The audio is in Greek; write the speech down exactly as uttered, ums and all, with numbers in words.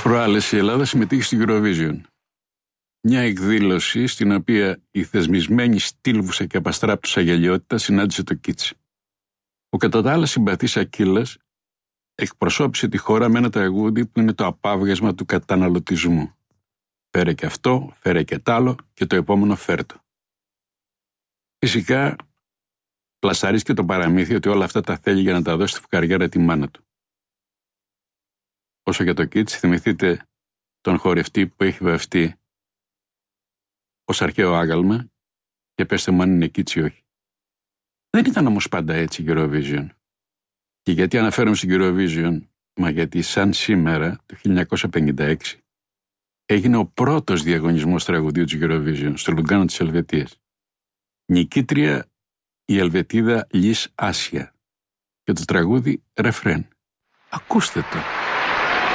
Τις προάλλες η Ελλάδα συμμετείχε στην Eurovision. Μια εκδήλωση στην οποία η θεσμισμένη στήλβουσα και απαστράπτουσα γελιότητα συνάντησε το Κίτσι. Ο κατά τα άλλα συμπαθής Ακύλας εκπροσώπησε τη χώρα με ένα τραγούδι που είναι το απάβγασμα του καταναλωτισμού. Φέρε και αυτό, φέρε και τ' άλλο και το επόμενο φέρτο. Φυσικά πλασαρίστηκε το παραμύθι ότι όλα αυτά τα θέλει για να τα δώσει στη φουκαριάρα τη μάνα του. Όσο για το Κίτσι, θυμηθείτε τον χορευτή που έχει βαφτεί ως αρχαίο άγαλμα και πέστε μου αν είναι Κίτσι ή όχι. Δεν ήταν όμως πάντα έτσι η Eurovision. Και γιατί αναφέρομαι στην Eurovision? Μα γιατί σαν σήμερα, το χίλια εννιακόσια πενήντα έξι, έγινε ο πρώτος διαγωνισμός τραγουδίου της Eurovision στο Λουγκάνο της Ελβετίας. Νικήτρια η Ελβετίδα Λις Άσια και το τραγούδι ρεφρέν. Ακούστε το.